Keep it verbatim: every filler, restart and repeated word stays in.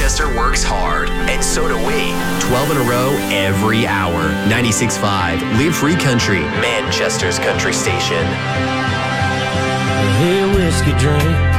Manchester works hard, and so do we. twelve in a row every hour. ninety-six point five, Live Free Country, Manchester's country station. Hey, whiskey drink.